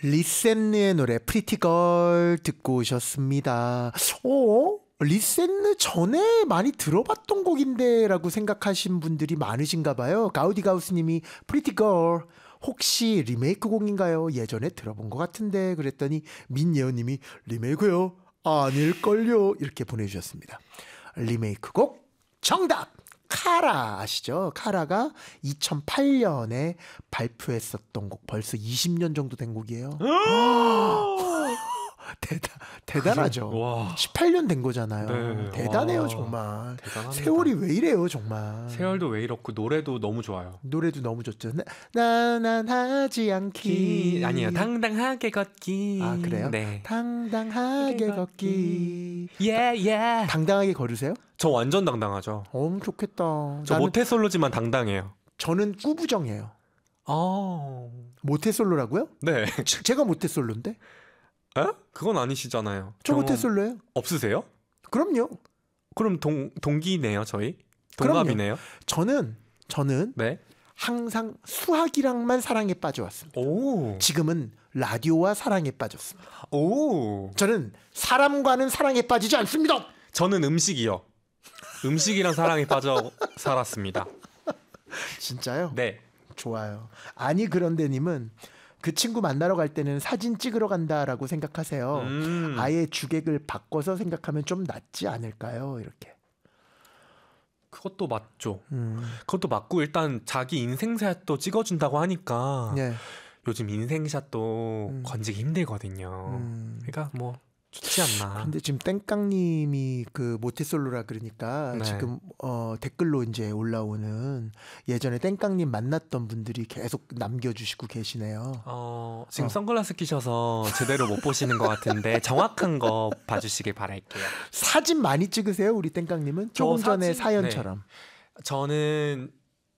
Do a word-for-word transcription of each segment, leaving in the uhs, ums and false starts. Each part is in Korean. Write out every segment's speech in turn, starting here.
리센느의 노래 프리티걸 듣고 오셨습니다. 어? 리센느 전에 많이 들어봤던 곡인데 라고 생각하신 분들이 많으신가 봐요. 가우디가우스님이 프리티걸 혹시 리메이크 곡인가요? 예전에 들어본 것 같은데 그랬더니 민예원님이 리메이크요? 아닐걸요? 이렇게 보내주셨습니다. 리메이크 곡 정답! 카라 아시죠? 카라가 이천팔 년에 발표했었던 곡, 벌써 이십 년 정도 된 곡이에요. 대단, 대단하죠. 와. 십팔 년 된 거잖아요. 네. 대단해요. 와. 정말. 대단합니다. 세월이 왜 이래요 정말. 세월도 왜 이렇고 노래도 너무 좋아요. 노래도 너무 좋죠. 나난하지 않기. 기... 아니요, 당당하게 걷기. 아 그래요? 네. 당당하게 걷기. 예, 예. 당당하게 걸으세요? 저 완전 당당하죠. 어 좋겠다. 저 나는- 모태솔로지만 당당해요. 저는 꾸부정이에요. 어. 모태솔로라고요? 네. 제가 모태솔로인데? 에? 그건 아니시잖아요. 저 경험 모태솔로예요. 없으세요? 그럼요. 그럼 동 동기네요, 저희? 그럼요. 동갑이네요. 저는 저는 네. 항상 수학이랑만 사랑에 빠져왔습니다. 오. 지금은 라디오와 사랑에 빠졌습니다. 오. 저는 사람과는 사랑에 빠지지 않습니다. 저는 음식이요. 음식이랑 사랑에 빠져 살았습니다. 진짜요? 네. 좋아요. 아니 그런데님은 그 친구 만나러 갈 때는 사진 찍으러 간다라고 생각하세요. 음. 아예 주객을 바꿔서 생각하면 좀 낫지 않을까요? 이렇게. 그것도 맞죠. 음. 그것도 맞고 일단 자기 인생샷도 찍어준다고 하니까 네. 요즘 인생샷도 음. 건지기 힘들거든요. 음. 그러니까 뭐 좋지 않나. 근데 지금 땡깡님이 그 모태솔로라 그러니까 네. 지금 어, 댓글로 이제 올라오는 예전에 땡깡님 만났던 분들이 계속 남겨주시고 계시네요. 어, 지금 어. 선글라스 끼셔서 제대로 못 보시는 것 같은데 정확한 거 봐주시길 바랄게요. 사진 많이 찍으세요, 우리 땡깡님은? 저 조금 전에 사진- 사연처럼. 저는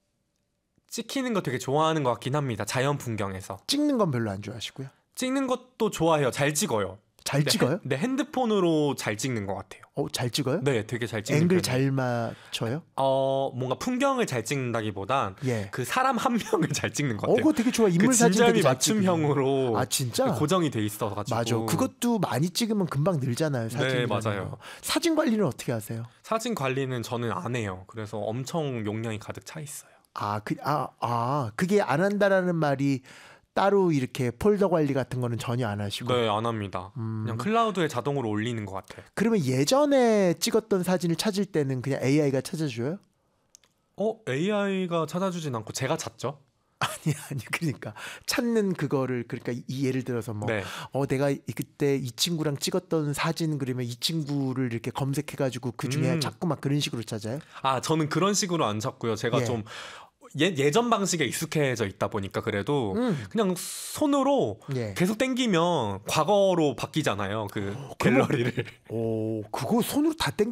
찍히는 거 되게 좋아하는 것 같긴 합니다. 자연 풍경에서. 찍는 건 별로 안 좋아하시고요. 찍는 것도 좋아해요. 잘 찍어요. 잘 네, 찍어요? 네, 핸드폰으로 잘 찍는 것 같아요. 어, 잘 찍어요? 네, 되게 잘 찍는 앵글 편이에요. 잘 맞춰요? 어, 뭔가 풍경을 잘 찍는다기보단 예. 그 사람 한 명을 잘 찍는 것 어, 같아요. 그거 되게 좋아. 인물 그 사진 되게 진절미 잘 찍거든요. 맞춤형으로 아, 진짜? 고정이 돼 있어가지고. 맞아. 그것도 많이 찍으면 금방 늘잖아요. 사진. 네, 맞아요. 사진 관리는 어떻게 하세요? 사진 관리는 저는 안 해요. 그래서 엄청 용량이 가득 차 있어요. 아, 그, 아, 아, 그게 안 한다라는 말이 따로 이렇게 폴더 관리 같은 거는 전혀 안 하시고. 네, 안 합니다. 음. 그냥 클라우드에 자동으로 올리는 것 같아요. 그러면 예전에 찍었던 사진을 찾을 때는 그냥 에이아이가 찾아줘요? 어, 에이아이가 찾아주진 않고 제가 찾죠? 아니, 아니, 그러니까 찾는 그거를 그러니까 이 예를 들어서 뭐, 네. 어, 내가 이- 그때 이 친구랑 찍었던 사진 그러면 이 친구를 이렇게 검색해가지고 그 중에 음. 자꾸 막 그런 식으로 찾아요? 아, 저는 그런 식으로 안 찾고요. 제가 예. 좀 예, 예전 방식에 익숙해져 있다 보니까 그래도 음. 그냥 손으로 예. 계속 땡기면 과거로 바뀌잖아요. 그 그러면- 갤러리를. 오, 그거 손으로 다 땡.